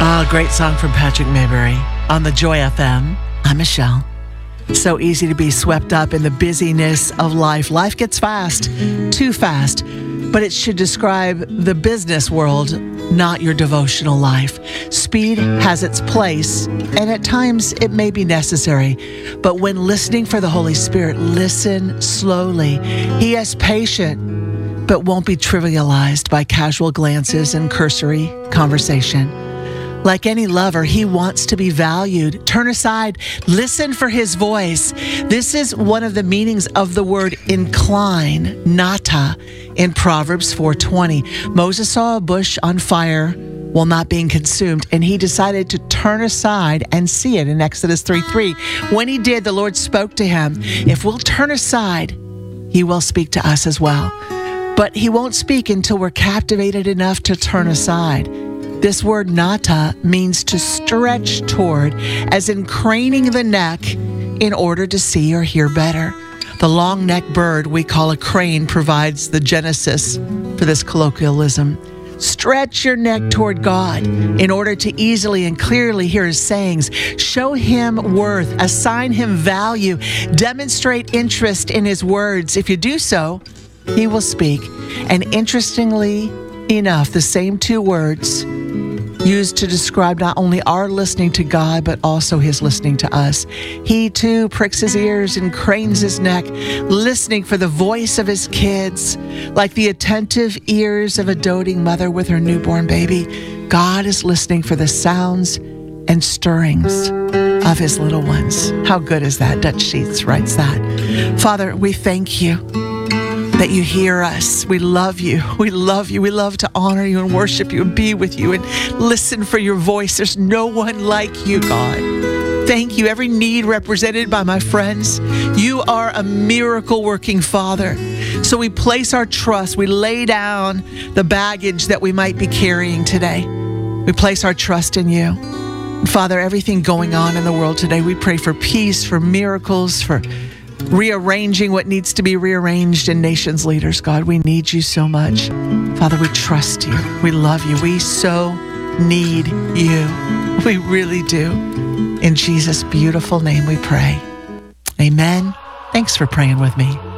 Ah, great song from Patrick Mayberry on the Joy FM. I'm Michelle. So easy to be swept up in the busyness of life. Life gets fast, too fast, but it should describe the business world, not your devotional life. Speed has its place, and at times it may be necessary. But when listening for the Holy Spirit, listen slowly. He is patient, but won't be trivialized by casual glances and cursory conversation. Like any lover, he wants to be valued. Turn aside, listen for his voice. This is one of the meanings of the word incline, nata, in Proverbs 4:20. Moses saw a bush on fire while not being consumed, and he decided to turn aside and see it in Exodus 3:3. When he did, the Lord spoke to him. If we'll turn aside, he will speak to us as well. But he won't speak until we're captivated enough to turn aside. This word nata means to stretch toward, as in craning the neck in order to see or hear better. The long-necked bird we call a crane provides the genesis for this colloquialism. Stretch your neck toward God in order to easily and clearly hear his sayings. Show him worth, assign him value, demonstrate interest in his words. If you do so, he will speak. And interestingly enough, the same two words used to describe not only our listening to God, but also his listening to us. He too pricks his ears and cranes his neck, listening for the voice of his kids. Like the attentive ears of a doting mother with her newborn baby, God is listening for the sounds and stirrings of his little ones. How good is that? Dutch Sheets writes that. Father, we thank you that you hear us. We love you. We love you. We love to honor you and worship you and be with you and listen for your voice. There's no one like you, God. Thank you. Every need represented by my friends. You are a miracle-working Father. So we place our trust. We lay down the baggage that we might be carrying today. We place our trust in you. Father, everything going on in the world today, we pray for peace, for miracles, for rearranging what needs to be rearranged in nations' leaders. God, we need you so much. Father, we trust you. We love you. We so need you. We really do. In Jesus' beautiful name we pray. Amen. Thanks for praying with me.